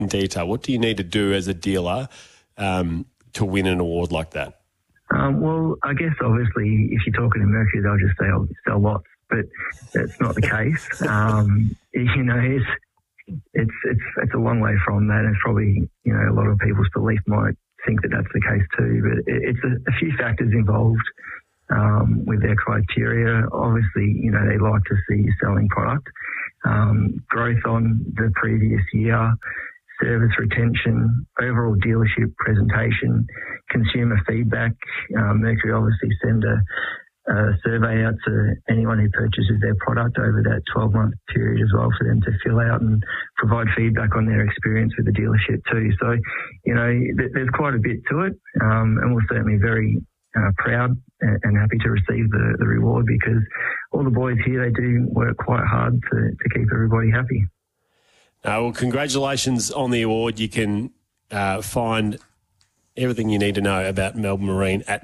in detail. What do you need to do as a dealer to win an award like that? Well, I guess obviously if you're talking to Mercury, they'll just say, I'll sell lots, but that's not the case. You know, it's a long way from that. It's probably, you know, a lot of people's belief might think that that's the case too, but it's a few factors involved with their criteria. Obviously, you know, they like to see you selling product, growth on the previous year, service retention, overall dealership presentation, consumer feedback. Mercury obviously send a survey out to anyone who purchases their product over that 12-month period as well for them to fill out and provide feedback on their experience with the dealership too. So, you know, there's quite a bit to it, and we're certainly very proud and happy to receive the reward, because all the boys here, they do work quite hard to keep everybody happy. Well, congratulations on the award. You can find everything you need to know about Melbourne Marine at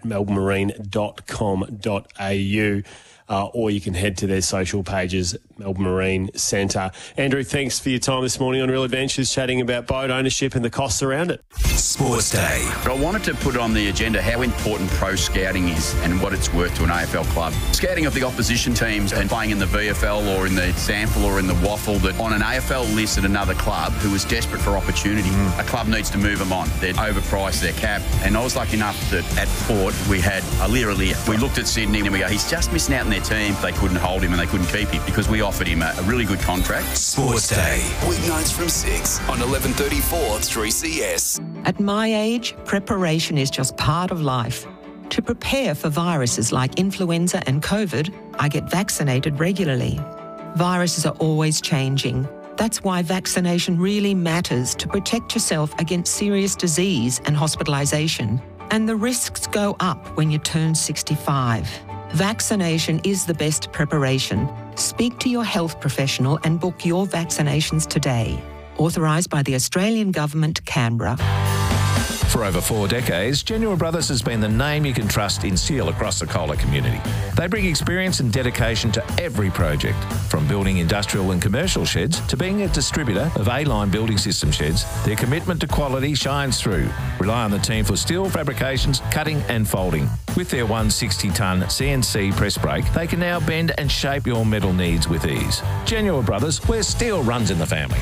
melbournemarine.com.au, or you can head to their social pages, Melbourne Marine Centre. Andrew, thanks for your time this morning on Real Adventures, chatting about boat ownership and the costs around it. Sports Day. I wanted to put on the agenda how important pro scouting is and what it's worth to an AFL club. Scouting of the opposition teams and playing in the VFL or in the Sample or in the Waffle, that on an AFL list at another club who is desperate for opportunity, a club needs to move them on. They're overpriced, they're capped. And I was lucky enough that at Port we had Aliir. We looked at Sydney and we go, he's just missing out in their team. They couldn't hold him and they couldn't keep him because we offered him a really good contract. Sports Day. Weeknights from 6 on 1134 3CS. At my age, preparation is just part of life. To prepare for viruses like influenza and COVID, I get vaccinated regularly. Viruses are always changing. That's why vaccination really matters, to protect yourself against serious disease and hospitalisation. And the risks go up when you turn 65. Vaccination is the best preparation. Speak to your health professional and book your vaccinations today. Authorised by the Australian Government, Canberra. For over 4 decades, Genuine Brothers has been the name you can trust in steel across the Kohler community. They bring experience and dedication to every project, from building industrial and commercial sheds to being a distributor of A-line building system sheds. Their commitment to quality shines through. Rely on the team for steel fabrications, cutting and folding. With their 160-tonne CNC press brake, they can now bend and shape your metal needs with ease. Genuine Brothers, where steel runs in the family.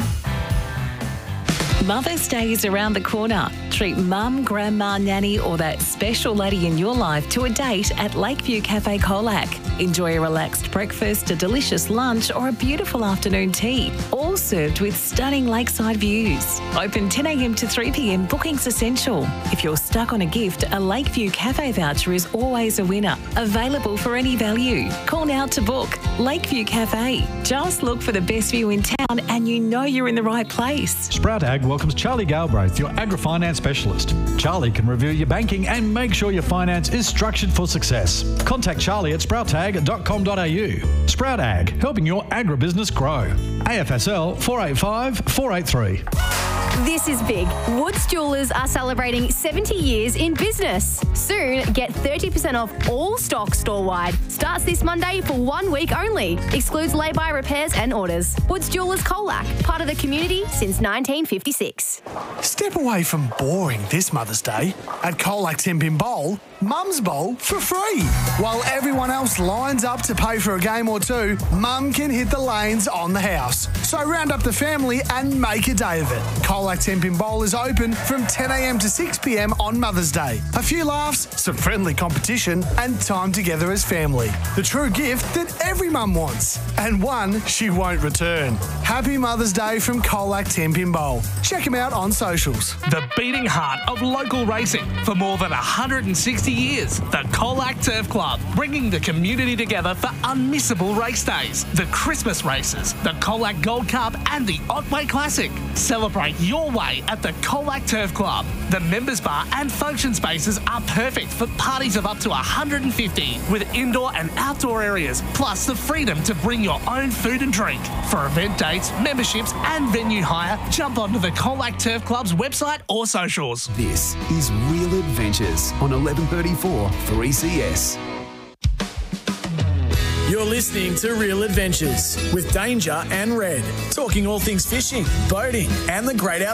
Mother's Day is around the corner. Treat mum, grandma, nanny or that special lady in your life to a date at Lakeview Cafe Colac. Enjoy a relaxed breakfast, a delicious lunch or a beautiful afternoon tea, all served with stunning lakeside views. Open 10 a.m. to 3 p.m, bookings essential. If you're stuck on a gift, a Lakeview Cafe voucher is always a winner. Available for any value. Call now to book. Lakeview Cafe. Just look for the best view in town and you know you're in the right place. Sprout Ag welcomes Charlie Galbraith, your agri-finance specialist. Charlie can review your banking and make sure your finance is structured for success. Contact Charlie at sproutag.com.au. Sprout Ag, helping your agribusiness grow. AFSL 485 483. This is big. Woods Jewellers are celebrating 70 years in business. Soon, get 30% off all stock store-wide. Starts this Monday for 1 week only. Excludes lay-by repairs and orders. Woods Jewellers Colac, part of the community since 1956. Step away from boring this Mother's Day. At Colac Tenpin Bowl, Mum's Bowl for free. While everyone else lines up to pay for a game or two, Mum can hit the lanes on the house. So round up the family and make a day of it. Colac Tenpin Bowl is open from 10 a.m. to 6 p.m. on Mother's Day. A few laughs, some friendly competition and time together as family. The true gift that every mum wants, and one she won't return. Happy Mother's Day from Colac Tenpin Bowl. Check them out on socials. The beating heart of local racing for more than 160 years. The Colac Turf Club, bringing the community together for unmissable race days, the Christmas races, the Colac Gold Cup and the Otway Classic. Celebrate your way at the Colac Turf Club. The members bar and function spaces are perfect for parties of up to 150 with indoor and outdoor areas, plus the freedom to bring your own food and drink. For event dates, memberships and venue hire, jump onto the Colac Turf Club's website or socials. This is Real Adventures on 1134 3CS. You're listening to Real Adventures with Danger and Red, talking all things fishing, boating, and the great outdoors.